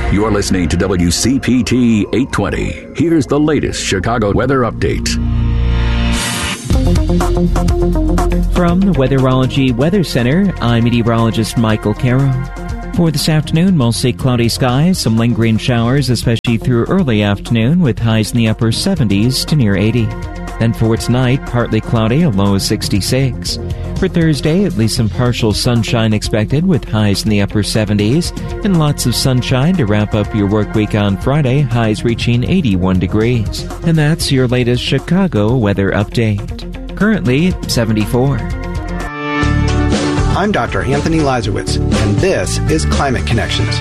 You're listening to WCPT 820. Here's the latest Chicago weather update. From the Weatherology Weather Center, I'm meteorologist Michael Caro. For this afternoon, mostly cloudy skies, some lingering showers, especially through early afternoon, with highs in the upper 70s to near 80. Then for tonight, partly cloudy, a low of 66. For Thursday, at least some partial sunshine expected, with highs in the upper 70s, and lots of sunshine to wrap up your work week on Friday, highs reaching 81 degrees. And that's your latest Chicago weather update. Currently, 74. I'm Dr. Anthony Lazarowitz, and this is Climate Connections.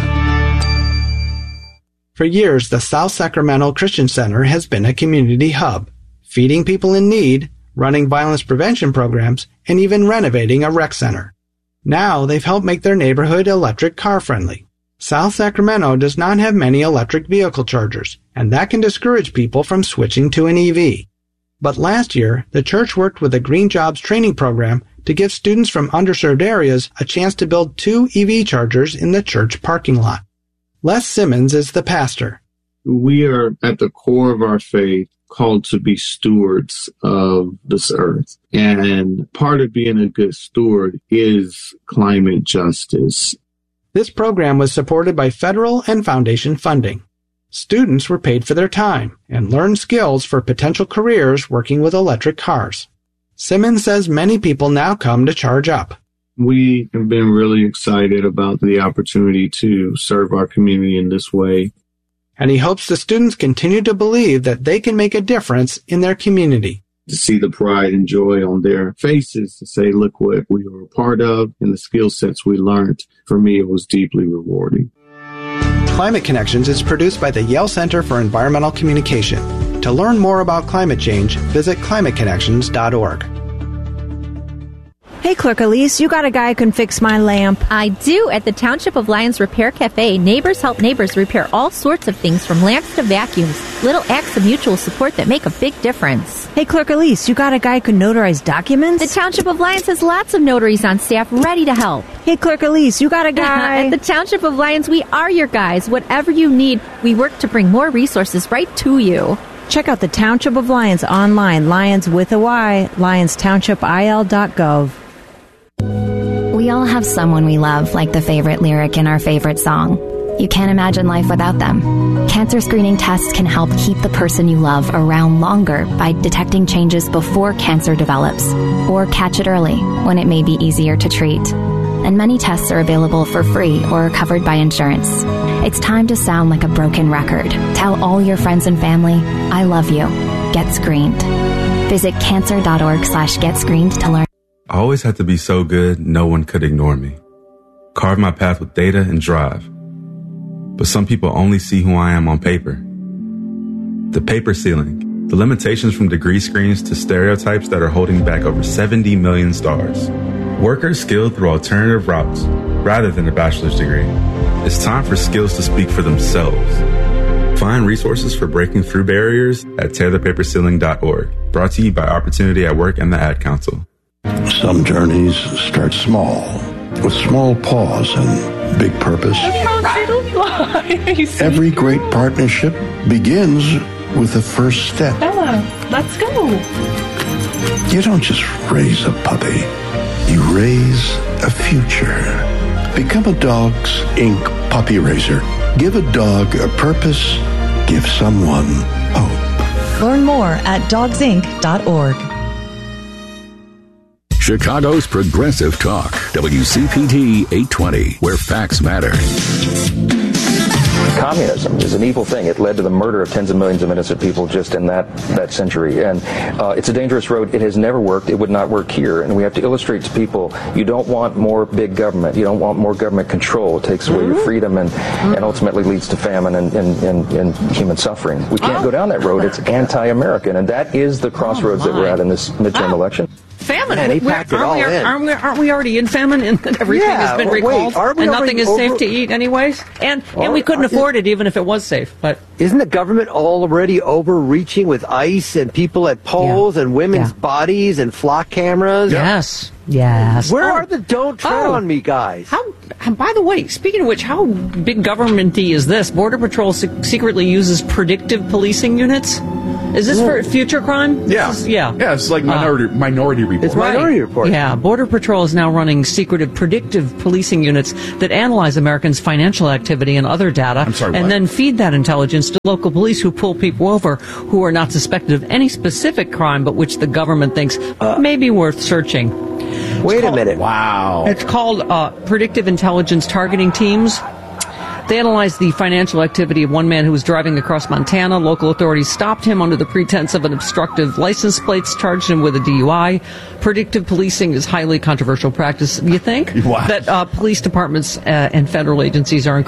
For years, the South Sacramento Christian Center has been a community hub, feeding people in need, running violence prevention programs, and even renovating a rec center. Now they've helped make their neighborhood electric car friendly. South Sacramento does not have many electric vehicle chargers, and that can discourage people from switching to an EV. But last year, the church worked with the Green Jobs training program to give students from underserved areas a chance to build 2 EV chargers in the church parking lot. Les Simmons is the pastor. We are at the core of our faith called to be stewards of this earth. And part of being a good steward is climate justice. This program was supported by federal and foundation funding. Students were paid for their time and learned skills for potential careers working with electric cars. Simmons says many people now come to charge up. We have been really excited about the opportunity to serve our community in this way. And he hopes the students continue to believe that they can make a difference in their community. To see the pride and joy on their faces, to say, look what we were a part of and the skill sets we learned. For me, it was deeply rewarding. Climate Connections is produced by the Yale Center for Environmental Communication. To learn more about climate change, visit climateconnections.org. Hey, Clerk Elise, you got a guy who can fix my lamp. I do. At the Township of Lyons Repair Cafe, neighbors help neighbors repair all sorts of things from lamps to vacuums. Little acts of mutual support that make a big difference. Hey, Clerk Elise, you got a guy who can notarize documents? The Township of Lyons has lots of notaries on staff ready to help. Hey, Clerk Elise, you got a guy? At the Township of Lyons, we are your guys. Whatever you need, we work to bring more resources right to you. Check out the Township of Lyons online, Lyons with a Y, LyonsTownshipIL.gov. We all have someone we love, like the favorite lyric in our favorite song. You can't imagine life without them. Cancer screening tests can help keep the person you love around longer by detecting changes before cancer develops, or catch it early when it may be easier to treat. And many tests are available for free or are covered by insurance. It's time to sound like a broken record. Tell all your friends and family, I love you. Get screened. Visit cancer.org/getscreened to learn. I always had to be so good, no one could ignore me. Carve my path with data and drive. But some people only see who I am on paper. The paper ceiling, the limitations from degree screens to stereotypes that are holding back over 70 million stars. Workers skilled through alternative routes, rather than a bachelor's degree. It's time for skills to speak for themselves. Find resources for breaking through barriers at tearthepaperceiling.org. Brought to you by Opportunity at Work and the Ad Council. Some journeys start small, with small pause and big purpose. Every great partnership begins with the first step. Bella, let's go. You don't just raise a puppy, you raise a future. Become a Dogs Inc. puppy raiser. Give a dog a purpose. Give someone hope. Learn more at dogsinc.org. Chicago's Progressive Talk, WCPT 820, where facts matter. Communism is an evil thing. It led to the murder of tens of millions of innocent people just in that century. And it's a dangerous road. It has never worked. It would not work here. And we have to illustrate to people, you don't want more big government. You don't want more government control. It takes away your freedom and ultimately leads to famine and human suffering. We can't go down that road. It's anti-American. And that is the crossroads that we're at in this midterm election. famine. Man, he packed it all in. Aren't we already in famine and everything has been recalled and nothing is safe to eat anyways? And we couldn't afford it even if it was safe. But isn't the government already overreaching with ICE and people at polls and women's bodies and flock cameras? Yes. Where are the don't tread on me guys? By the way, speaking of which, how big government-y is this? Border Patrol secretly uses predictive policing units? Is this for future crime? Yeah. It's like Minority Report. It's Minority Report. Yeah, Border Patrol is now running secretive predictive policing units that analyze Americans' financial activity and other data, then feed that intelligence to local police who pull people over who are not suspected of any specific crime, but which the government thinks may be worth searching. Wait a minute. Wow. It's called Predictive Intelligence Targeting Teams. They analyzed the financial activity of one man who was driving across Montana. Local authorities stopped him under the pretense of an obstructive license plates, charged him with a DUI. Predictive policing is highly controversial practice. You think that police departments and federal agencies are